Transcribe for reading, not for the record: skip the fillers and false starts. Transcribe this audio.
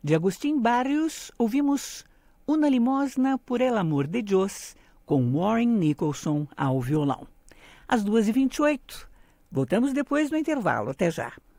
De Agustín Barrios, ouvimos Una Limosna por el Amor de Dios, com Warren Nicholson ao violão. Às 2h28, voltamos depois do intervalo. Até já.